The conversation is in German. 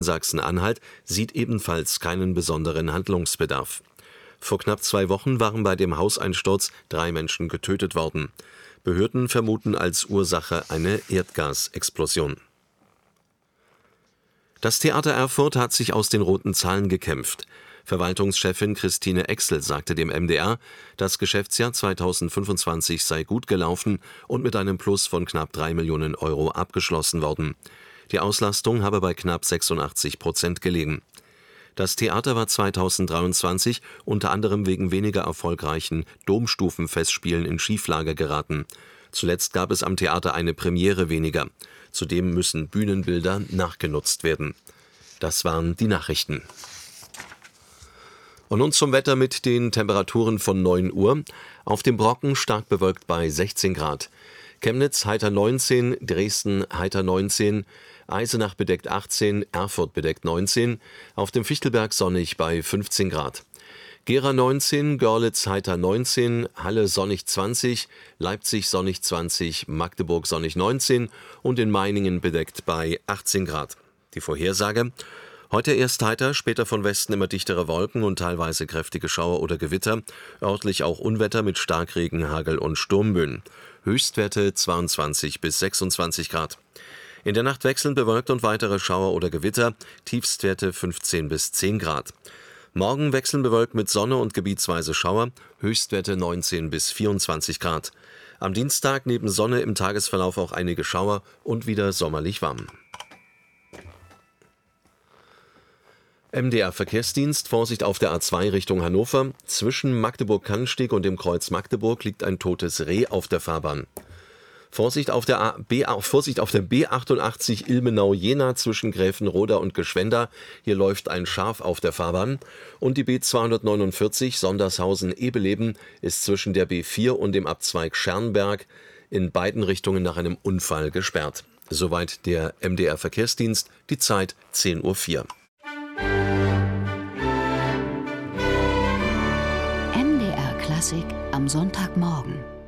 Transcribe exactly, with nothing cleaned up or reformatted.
Sachsen-Anhalt sieht ebenfalls keinen besonderen Handlungsbedarf. Vor knapp zwei Wochen waren bei dem Hauseinsturz drei Menschen getötet worden. Behörden vermuten als Ursache eine Erdgasexplosion. Das Theater Erfurt hat sich aus den roten Zahlen gekämpft. Verwaltungschefin Christine Exel sagte dem M D R, das Geschäftsjahr zweitausendfünfundzwanzig sei gut gelaufen und mit einem Plus von knapp drei Millionen Euro abgeschlossen worden. Die Auslastung habe bei knapp sechsundachtzig Prozent gelegen. Das Theater war zweitausenddreiundzwanzig unter anderem wegen weniger erfolgreichen Domstufenfestspielen in Schieflage geraten. Zuletzt gab es am Theater eine Premiere weniger. Zudem müssen Bühnenbilder nachgenutzt werden. Das waren die Nachrichten. Und nun zum Wetter mit den Temperaturen von neun Uhr. Auf dem Brocken stark bewölkt bei sechzehn Grad. Chemnitz heiter neunzehn, Dresden heiter neunzehn, Eisenach bedeckt achtzehn, Erfurt bedeckt neunzehn, auf dem Fichtelberg sonnig bei fünfzehn Grad. Gera neunzehn, Görlitz heiter neunzehn, Halle sonnig zwanzig, Leipzig sonnig zwanzig, Magdeburg sonnig neunzehn und in Meiningen bedeckt bei achtzehn Grad. Die Vorhersage: Heute erst heiter, später von Westen immer dichtere Wolken und teilweise kräftige Schauer oder Gewitter, örtlich auch Unwetter mit Starkregen, Hagel und Sturmböen. Höchstwerte zweiundzwanzig bis sechsundzwanzig Grad. In der Nacht wechselnd bewölkt und weitere Schauer oder Gewitter, Tiefstwerte fünfzehn bis zehn Grad. Morgen wechselnd bewölkt mit Sonne und gebietsweise Schauer, Höchstwerte neunzehn bis vierundzwanzig Grad. Am Dienstag neben Sonne im Tagesverlauf auch einige Schauer und wieder sommerlich warm. M D R-Verkehrsdienst, Vorsicht auf der A zwei Richtung Hannover. Zwischen Magdeburg-Cannstatt und dem Kreuz Magdeburg liegt ein totes Reh auf der Fahrbahn. Vorsicht auf der, A, B, Vorsicht auf der B achtundachtzig Ilmenau-Jena zwischen Gräfenroda und Gschwenda. Hier läuft ein Schaf auf der Fahrbahn. Und die B zweihundertneunundvierzig Sondershausen-Ebeleben ist zwischen der B vier und dem Abzweig Schernberg in beiden Richtungen nach einem Unfall gesperrt. Soweit der M D R-Verkehrsdienst, die Zeit zehn Uhr vier. M D R Klassik am Sonntagmorgen.